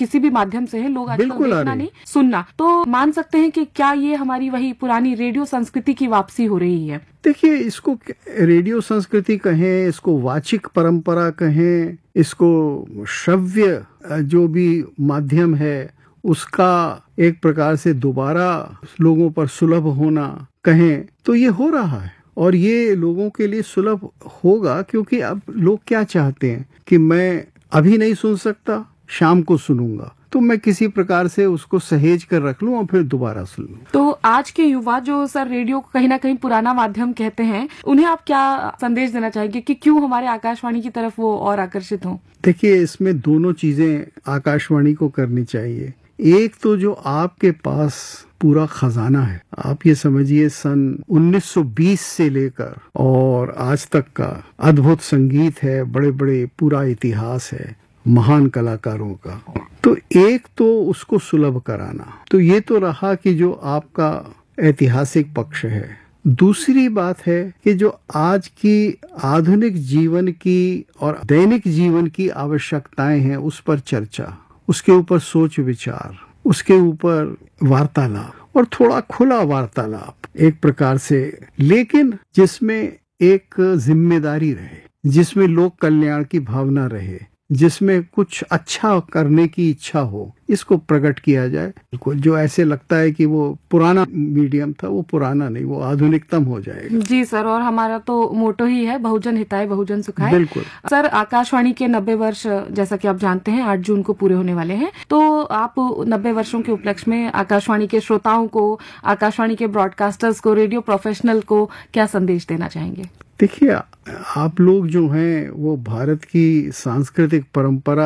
किसी भी माध्यम से है, लोग आजकल देखना नहीं सुनना, तो मान सकते हैं कि क्या ये हमारी वही पुरानी रेडियो संस्कृति की वापसी हो रही है? देखिए, इसको रेडियो संस्कृति कहें, इसको वाचिक परंपरा कहें, इसको श्रव्य जो भी माध्यम है उसका एक प्रकार से दोबारा लोगों पर सुलभ होना कहें, तो ये हो रहा है। और ये लोगों के लिए सुलभ होगा क्योंकि अब लोग क्या चाहते हैं कि मैं अभी नहीं सुन सकता, शाम को सुनूंगा, तो मैं किसी प्रकार से उसको सहेज कर रख लूं और फिर दोबारा सुन लूं। तो आज के युवा जो सर रेडियो को कहीं ना कहीं पुराना माध्यम कहते हैं, उन्हें आप क्या संदेश देना चाहेंगे कि क्यों हमारे आकाशवाणी की तरफ वो और आकर्षित हों? देखिए, इसमें दोनों चीजें आकाशवाणी को करनी चाहिए। एक तो जो आपके पास पूरा खजाना है, आप ये समझिए सन 1920 से लेकर और आज तक का अद्भुत संगीत है, बड़े बड़े पूरा इतिहास है महान कलाकारों का, तो एक तो उसको सुलभ कराना, तो ये तो रहा कि जो आपका ऐतिहासिक पक्ष है। दूसरी बात है कि जो आज की आधुनिक जीवन की और दैनिक जीवन की आवश्यकताएं हैं उस पर चर्चा, उसके ऊपर सोच विचार, उसके ऊपर वार्तालाप और थोड़ा खुला वार्तालाप एक प्रकार से, लेकिन जिसमें एक जिम्मेदारी रहे, जिसमें लोक कल्याण की भावना रहे, जिसमें कुछ अच्छा करने की इच्छा हो, इसको प्रकट किया जाए। जो ऐसे लगता है कि वो पुराना मीडियम था, वो पुराना नहीं, वो आधुनिकतम हो जाएगा। जी सर, और हमारा तो मोटो ही है बहुजन हिताय बहुजन सुखाय। बिल्कुल सर, आकाशवाणी के 90 वर्ष जैसा कि आप जानते हैं 8 जून को पूरे होने वाले हैं, तो आप 90 वर्षों के उपलक्ष्य में आकाशवाणी के श्रोताओं को, आकाशवाणी के ब्रॉडकास्टर्स को, रेडियो प्रोफेशनल को क्या संदेश देना चाहेंगे? देखिए, आप लोग जो हैं वो भारत की सांस्कृतिक परंपरा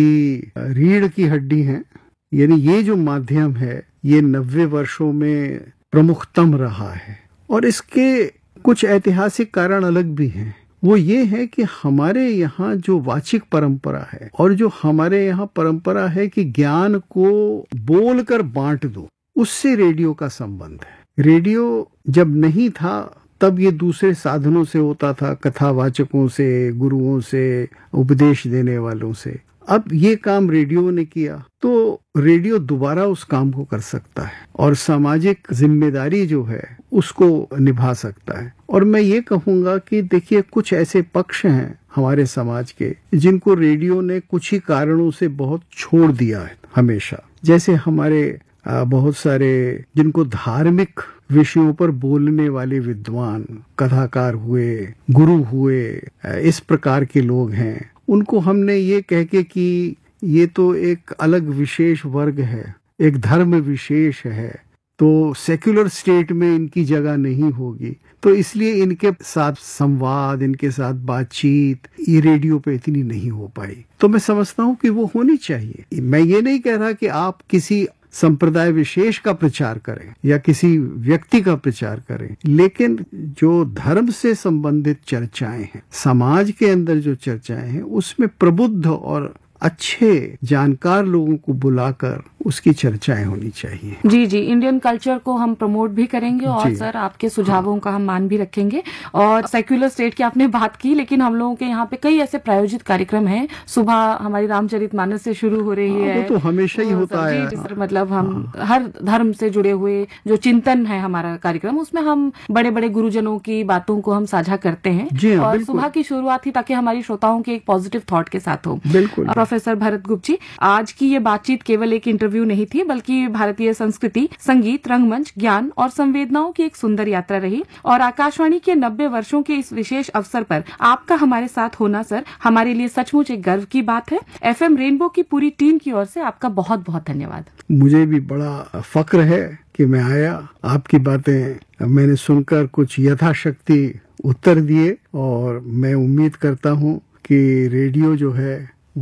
की रीढ़ की हड्डी हैं। यानी ये जो माध्यम है ये 90 वर्षों में प्रमुखतम रहा है और इसके कुछ ऐतिहासिक कारण अलग भी हैं। वो ये है कि हमारे यहाँ जो वाचिक परंपरा है और जो हमारे यहाँ परंपरा है कि ज्ञान को बोलकर बांट दो, उससे रेडियो का संबंध है। रेडियो जब नहीं था तब ये दूसरे साधनों से होता था, कथावाचकों से, गुरुओं से, उपदेश देने वालों से। अब ये काम रेडियो ने किया तो रेडियो दोबारा उस काम को कर सकता है और सामाजिक जिम्मेदारी जो है उसको निभा सकता है। और मैं ये कहूँगा कि देखिए, कुछ ऐसे पक्ष हैं हमारे समाज के जिनको रेडियो ने कुछ ही कारणों से बहुत छोड़ दिया है हमेशा। जैसे हमारे बहुत सारे जिनको धार्मिक विषयों पर बोलने वाले विद्वान, कथाकार हुए, गुरु हुए, इस प्रकार के लोग हैं, उनको हमने ये कह के कि ये तो एक अलग विशेष वर्ग है, एक धर्म विशेष है, तो सेक्युलर स्टेट में इनकी जगह नहीं होगी, तो इसलिए इनके साथ संवाद, इनके साथ बातचीत ये रेडियो पे इतनी नहीं हो पाई। तो मैं समझता हूँ कि वो होनी चाहिए। मैं ये नहीं कह रहा कि आप किसी संप्रदाय विशेष का प्रचार करें या किसी व्यक्ति का प्रचार करें, लेकिन जो धर्म से संबंधित चर्चाएं हैं, समाज के अंदर जो चर्चाएं हैं, उसमें प्रबुद्ध और अच्छे जानकार लोगों को बुलाकर उसकी चर्चाएं होनी चाहिए। जी जी, इंडियन कल्चर को हम प्रमोट भी करेंगे और सर आपके सुझावों का हम मान भी रखेंगे। और सेक्युलर स्टेट की आपने बात की, लेकिन हम लोगों के यहाँ पे कई ऐसे प्रायोजित कार्यक्रम हैं। सुबह हमारी रामचरितमानस से शुरू हो रही है, वो तो हमेशा ही होता है। जी सर, मतलब हम हर धर्म से जुड़े हुए जो चिंतन है हमारा कार्यक्रम, उसमें हम बड़े बड़े गुरुजनों की बातों को हम साझा करते हैं और सुबह की शुरुआत ही ताकि हमारी श्रोताओं के एक पॉजिटिव थॉट के साथ हो। बिल्कुल। प्रोफेसर भरत गुप्त जी, आज की ये बातचीत केवल एक इंटरव्यू नहीं थी, बल्कि भारतीय संस्कृति, संगीत, रंगमंच, ज्ञान और संवेदनाओं की एक सुंदर यात्रा रही। और आकाशवाणी के 90 वर्षों के इस विशेष अवसर पर आपका हमारे साथ होना सर हमारे लिए सचमुच एक गर्व की बात है। एफएम रेनबो की पूरी टीम की ओर से आपका बहुत बहुत धन्यवाद। मुझे भी बड़ा फक्र है कि मैं आया, आपकी बातें मैंने सुनकर कुछ यथाशक्ति उत्तर दिए और मैं उम्मीद करता हूँ कि रेडियो जो है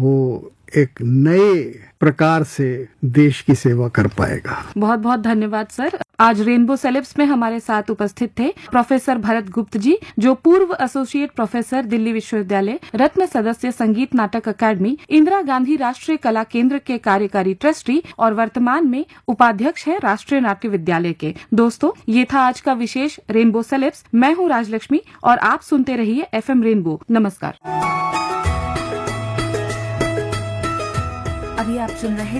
वो एक नए प्रकार से देश की सेवा कर पाएगा। बहुत बहुत धन्यवाद सर। आज रेनबो सेलेब्स में हमारे साथ उपस्थित थे प्रोफेसर भरत गुप्त जी, जो पूर्व एसोसिएट प्रोफेसर दिल्ली विश्वविद्यालय, रत्न सदस्य संगीत नाटक अकादमी, इंदिरा गांधी राष्ट्रीय कला केंद्र के कार्यकारी ट्रस्टी और वर्तमान में उपाध्यक्ष है राष्ट्रीय नाट्य विद्यालय के। दोस्तों, ये था आज का विशेष रेनबो सेलेब्स। मैं हूँ राजलक्ष्मी और आप सुनते रहिए एफएम रेनबो। नमस्कार। अभी आप सुन रहे